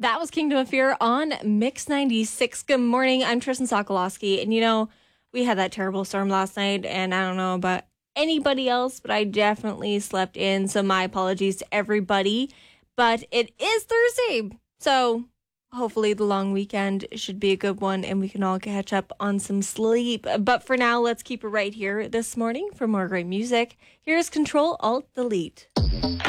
That was Kingdom of Fear on Mix 96. Good morning. I'm Tristan Sokolowski. And we had that terrible storm last night, and I don't know about anybody else, but I definitely slept in. So my apologies to everybody. But it is Thursday. So hopefully the long weekend should be a good one, and we can all catch up on some sleep. But for now, let's keep it right here this morning for more great music. Here's Control Alt Delete.